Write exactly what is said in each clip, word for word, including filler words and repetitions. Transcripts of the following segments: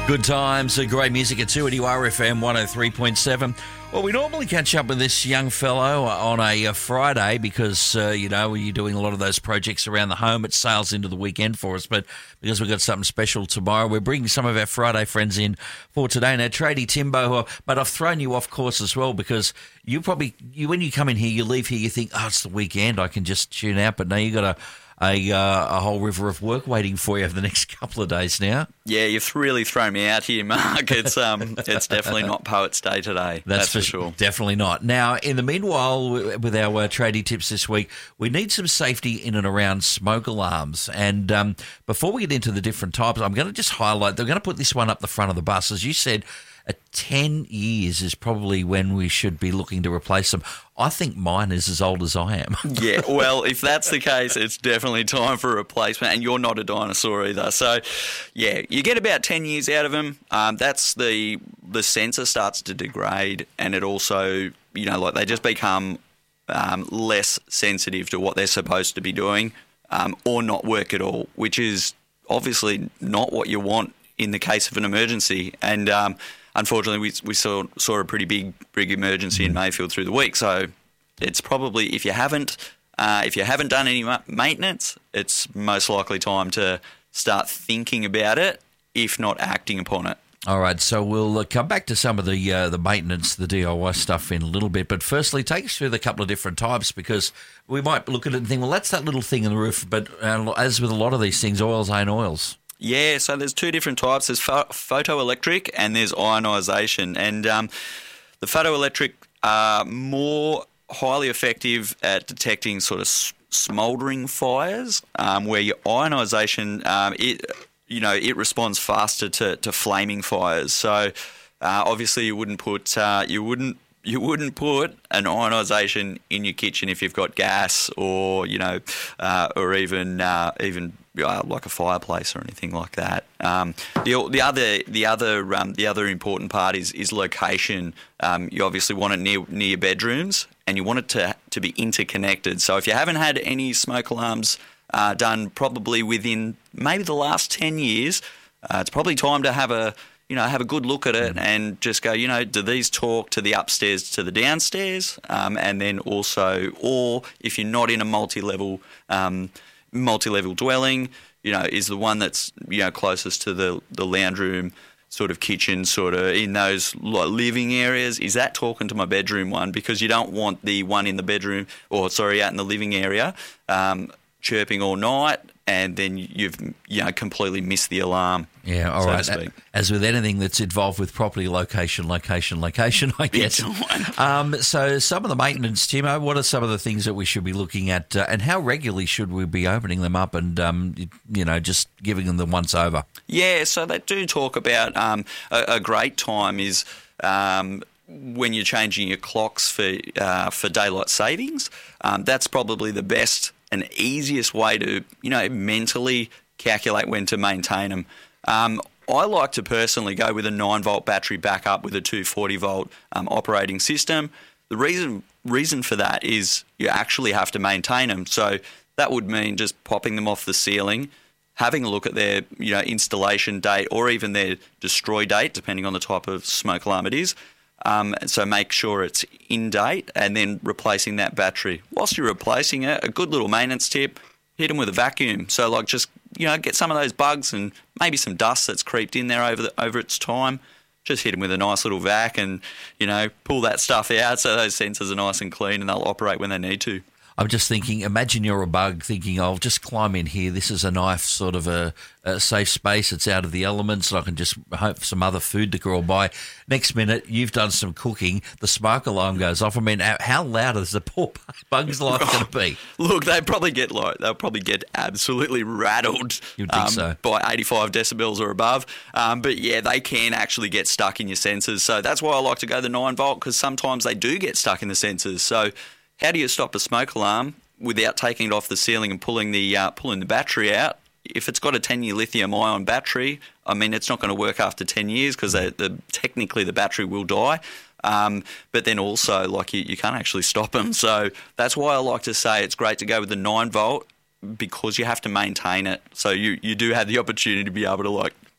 Good times, uh, great music at two at U R F M one oh three point seven. Well, we normally catch up with this young fellow on a, a Friday because, uh, you know, you're doing a lot of those projects around the home. It sails into the weekend for us, but because we've got something special tomorrow, we're bringing some of our Friday friends in for today. Now, Tradie Timbo, but I've thrown you off course as well because you probably, you when you come in here, you leave here, you think, oh, it's the weekend, I can just tune out, but now you've got a A, uh, a whole river of work waiting for you over the next couple of days now. Yeah, you've really thrown me out here, Mark. It's um, it's definitely not Poets' Day today. That's, that's for, for sure. Definitely not. Now, in the meanwhile, with our uh, tradie tips this week, we need some safety in and around smoke alarms. And um, before we get into the different types, I'm going to just highlight, they're going to put this one up the front of the bus. As you said, at ten years is probably when we should be looking to replace them. I think mine is as old as I am. Yeah, well, if that's the case, it's definitely time for a replacement, and you're not a dinosaur either. So, yeah, you get about ten years out of them. Um, that's the the sensor starts to degrade, and it also, you know, like they just become um, less sensitive to what they're supposed to be doing um, or not work at all, which is obviously not what you want in the case of an emergency. And um, unfortunately, we we saw saw a pretty big big emergency in Mayfield through the week. So it's probably, if you haven't uh, if you haven't done any ma- maintenance, it's most likely time to start thinking about it, if not acting upon it. All right, so we'll uh, come back to some of the uh, the maintenance, the D I Y stuff in a little bit. But firstly, take us through the couple of different types, because we might look at it and think, well, that's that little thing in the roof. But uh, as with a lot of these things, oils ain't oils. Yeah, so there's two different types. There's pho- photoelectric and there's ionisation. And um, the photoelectric are more highly effective at detecting sort of s- smouldering fires, um, where your ionisation, um, it you know, it responds faster to, to flaming fires. So uh, obviously you wouldn't put uh, you wouldn't you wouldn't put an ionisation in your kitchen if you've got gas, or you know, uh, or even uh, even. Uh, like a fireplace or anything like that. Um, the the other the other um, the other important part is is location. Um, you obviously want it near near your bedrooms, and you want it to to be interconnected. So if you haven't had any smoke alarms uh, done, probably within maybe the last ten years, uh, it's probably time to have a you know have a good look at it and just go, you know, do these talk to the upstairs to the downstairs, um, and then also, or if you're not in a multi-level um, multi-level dwelling, you know, is the one that's, you know, closest to the, the lounge room, sort of kitchen, sort of in those like, living areas. Is that talking to my bedroom one? Because you don't want the one in the bedroom, or sorry, out in the living area, um, chirping all night, and then you've, you know, completely missed the alarm. Yeah, all so right. As with anything that's involved with property, location, location, location, I guess. Um, so some of the maintenance, Timo, what are some of the things that we should be looking at, uh, and how regularly should we be opening them up and, um, you know, just giving them the once over? Yeah, so they do talk about um, a, a great time is um, when you're changing your clocks for, uh, for daylight savings. Um, that's probably the best and easiest way to, you know, mentally calculate when to maintain them. Um, I like to personally go with a nine volt battery backup with a two forty volt um, operating system. The reason reason for that is you actually have to maintain them. So that would mean just popping them off the ceiling, having a look at their, you know, installation date or even their destroy date, depending on the type of smoke alarm it is. Um, so make sure it's in date, and then replacing that battery. Whilst you're replacing it, a good little maintenance tip, hit them with a vacuum. So like just, you know, get some of those bugs and maybe some dust that's creeped in there over the, over its time. Just hit them with a nice little vac and, you know, pull that stuff out so those sensors are nice and clean and they'll operate when they need to. I'm just thinking, imagine you're a bug thinking, oh, I'll just climb in here. This is a nice sort of a, a safe space. It's out of the elements. And I can just hope for some other food to crawl by. Next minute, you've done some cooking. The smoke alarm goes off. I mean, how loud is the poor bug's life going to be? Look, they probably get like they'll probably get absolutely rattled. You'd think um, so. By eighty-five decibels or above. Um, but yeah, they can actually get stuck in your sensors. So that's why I like to go the nine volt, because sometimes they do get stuck in the sensors. So how do you stop a smoke alarm without taking it off the ceiling and pulling the uh, pulling the battery out? If it's got a ten-year lithium-ion battery, I mean, it's not going to work after ten years because the, technically the battery will die. Um, but then also, like, you, you can't actually stop them. So that's why I like to say it's great to go with the nine volt, because you have to maintain it. So you, you do have the opportunity to be able to, like,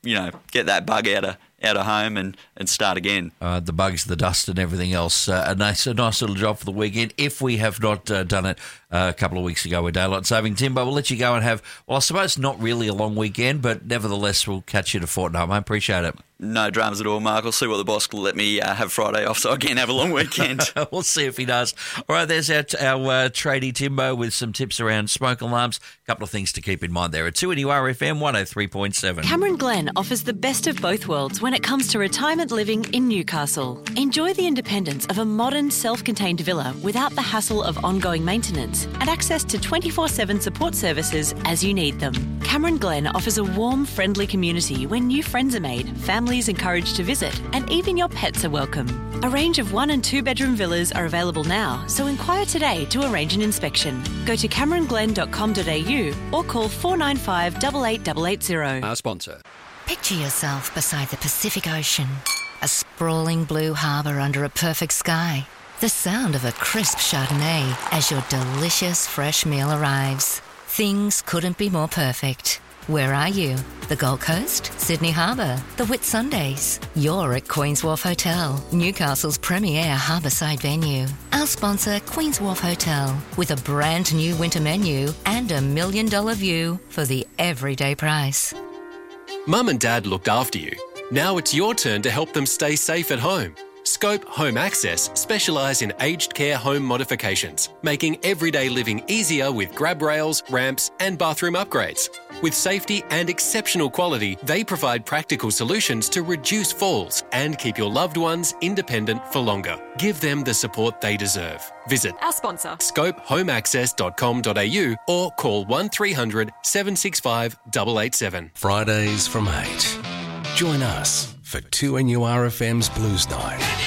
you know, get that bug out of out of home and, and start again. Uh, the bugs, the dust and everything else. Uh, a nice a nice little job for the weekend. If we have not uh, done it uh, a couple of weeks ago with Daylight Saving Timbo, we'll let you go and have, well, I suppose not really a long weekend, but nevertheless, we'll catch you in a fortnight, mate. Appreciate it. No dramas at all, Mark. I'll see what the boss will let me uh, have Friday off so I can have a long weekend. We'll see if he does. All right, there's our, our uh, tradie Timbo with some tips around smoke alarms. A couple of things to keep in mind there. At two N U R F M one oh three point seven. Cameron Glen offers the best of both worlds when it comes to retirement living in Newcastle. Enjoy the independence of a modern, self-contained villa without the hassle of ongoing maintenance and access to twenty-four seven support services as you need them. Cameron Glen offers a warm, friendly community where new friends are made, families encouraged to visit, and even your pets are welcome. A range of one and two bedroom villas are available now, so inquire today to arrange an inspection. Go to cameron glen dot com dot a u or call four nine five, eight eight eight eight zero. Our sponsor. Picture yourself beside the Pacific Ocean, a sprawling blue harbour under a perfect sky, the sound of a crisp Chardonnay as your delicious fresh meal arrives. Things couldn't be more perfect. Where are you? The Gold Coast? Sydney Harbour? The Whitsundays? You're at Queen's Wharf Hotel, Newcastle's premier harbourside venue. Our sponsor, Queen's Wharf Hotel, with a brand new winter menu and a million dollar view for the everyday price. Mum and Dad looked after you. Now it's your turn to help them stay safe at home. Scope Home Access specialise in aged care home modifications, making everyday living easier with grab rails, ramps and bathroom upgrades. With safety and exceptional quality, they provide practical solutions to reduce falls and keep your loved ones independent for longer. Give them the support they deserve. Visit our sponsor, scope home access dot com dot a u or call one three hundred, seven six five, eight eight seven. Fridays from eight. Join us for two N U R F M's Blues Night.